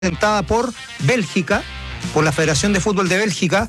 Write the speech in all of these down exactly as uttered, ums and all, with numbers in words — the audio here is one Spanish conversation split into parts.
presentada por Bélgica, por la Federación de Fútbol de Bélgica,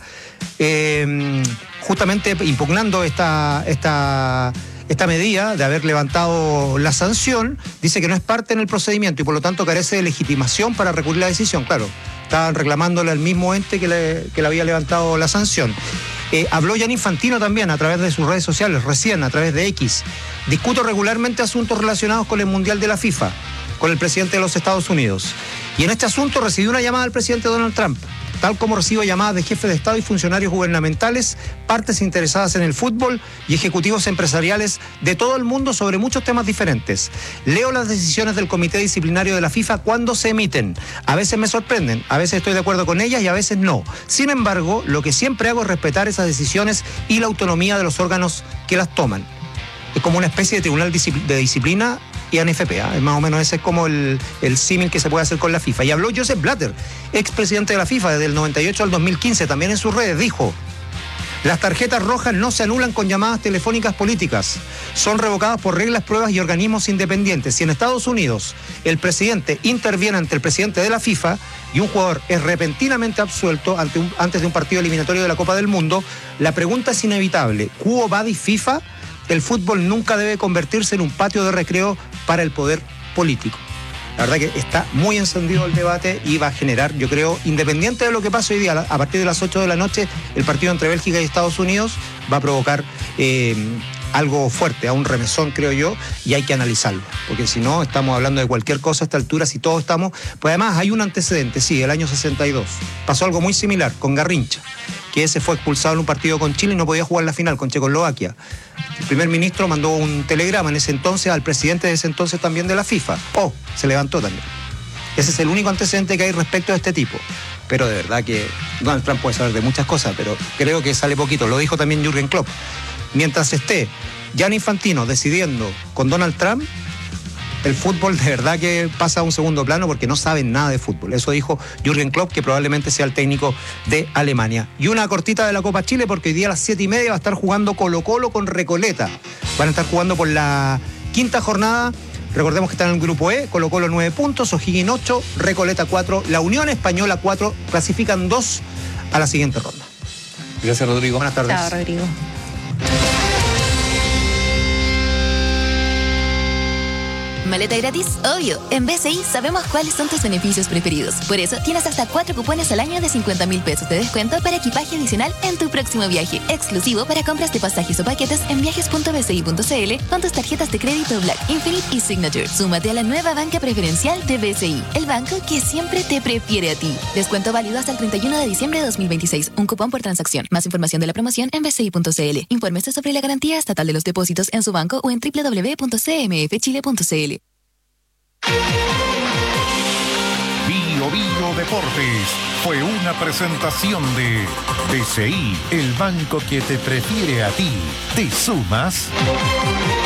eh, justamente impugnando esta, esta, esta medida de haber levantado la sanción. Dice que no es parte en el procedimiento y por lo tanto carece de legitimación para recurrir la decisión. Claro, estaban reclamándole al mismo ente que le, que le había levantado la sanción. Eh, habló Gianni Infantino también a través de sus redes sociales, recién a través de X. Discuto regularmente asuntos relacionados con el Mundial de la FIFA, con el presidente de los Estados Unidos. Y en este asunto recibió una llamada del presidente Donald Trump, tal como recibo llamadas de jefes de Estado y funcionarios gubernamentales, partes interesadas en el fútbol y ejecutivos empresariales de todo el mundo sobre muchos temas diferentes. Leo las decisiones del Comité Disciplinario de la FIFA cuando se emiten. A veces me sorprenden, a veces estoy de acuerdo con ellas y a veces no. Sin embargo, lo que siempre hago es respetar esas decisiones y la autonomía de los órganos que las toman. Es como una especie de tribunal de disciplina y A N F P, ¿eh? Más o menos ese es como el, el símil que se puede hacer con la FIFA. Y habló Joseph Blatter, expresidente de la FIFA desde el noventa y ocho al dos mil quince, también en sus redes dijo: las tarjetas rojas no se anulan con llamadas telefónicas políticas, son revocadas por reglas, pruebas y organismos independientes. Si en Estados Unidos el presidente interviene ante el presidente de la FIFA y un jugador es repentinamente absuelto ante un, antes de un partido eliminatorio de la Copa del Mundo, la pregunta es inevitable: ¿Quo vadis FIFA? El fútbol nunca debe convertirse en un patio de recreo para el poder político. La verdad que está muy encendido el debate y va a generar, yo creo, independiente de lo que pase hoy día, a partir de las ocho de la noche, el partido entre Bélgica y Estados Unidos va a provocar eh, algo fuerte, a un remesón, creo yo, y hay que analizarlo, porque si no, estamos hablando de cualquier cosa a esta altura, si todos estamos... Pues además hay un antecedente, sí, el año sesenta y dos, pasó algo muy similar con Garrincha, que ese fue expulsado en un partido con Chile y no podía jugar la final con Checoslovaquia. El primer ministro mandó un telegrama en ese entonces al presidente de ese entonces también de la FIFA. Oh, se levantó también. Ese es el único antecedente que hay respecto a este tipo. Pero de verdad que Donald Trump puede saber de muchas cosas, pero creo que sale poquito. Lo dijo también Jürgen Klopp. Mientras esté Gianni Infantino decidiendo con Donald Trump, el fútbol de verdad que pasa a un segundo plano porque no saben nada de fútbol. Eso dijo Jürgen Klopp, que probablemente sea el técnico de Alemania. Y una cortita de la Copa Chile, porque hoy día a las siete y media va a estar jugando Colo Colo con Recoleta. Van a estar jugando por la quinta jornada. Recordemos que están en el grupo E, Colo Colo nueve puntos, O'Higgins ocho, Recoleta cuatro, la Unión Española cuatro, clasifican dos a la siguiente ronda. Gracias, Rodrigo. Buenas tardes. Chao, Rodrigo. ¿Maleta gratis? Obvio. En B C I sabemos cuáles son tus beneficios preferidos. Por eso tienes hasta cuatro cupones al año de cincuenta mil pesos de descuento para equipaje adicional en tu próximo viaje. Exclusivo para compras de pasajes o paquetes en viajes punto b c i punto c l con tus tarjetas de crédito Black, Infinite y Signature. Súmate a la nueva banca preferencial de B C I, el banco que siempre te prefiere a ti. Descuento válido hasta el treinta y uno de diciembre de dos mil veintiséis. Un cupón por transacción. Más información de la promoción en b c i punto c l. Infórmese sobre la garantía estatal de los depósitos en su banco o en w w w punto c m f chile punto c l. Bio Bio Deportes fue una presentación de B C I, el banco que te prefiere a ti. ¿Te sumas?